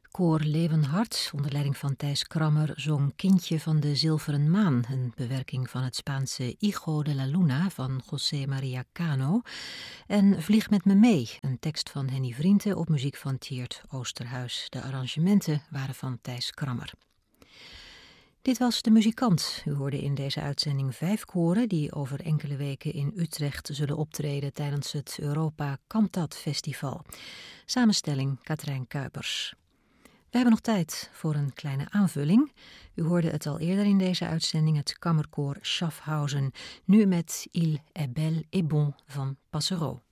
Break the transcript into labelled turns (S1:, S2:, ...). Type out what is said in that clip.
S1: Koor Leeuwenhart, onder leiding van Thijs Krammer, zong Kindje van de Zilveren Maan, een bewerking van het Spaanse Hijo de la Luna van José María Cano, en Vlieg met me mee, een tekst van Henny Vrienden op muziek van Tjeerd Oosterhuis. De arrangementen waren van Thijs Krammer. Dit was De Muzikant. U hoorde in deze uitzending 5 koren die over enkele weken in Utrecht zullen optreden tijdens het Europa Cantat Festival. Samenstelling Katrijn Kuipers. We hebben nog tijd voor een kleine aanvulling. U hoorde het al eerder in deze uitzending, het kammerkoor Schaffhausen, nu met Il est bel et bon van Passereau.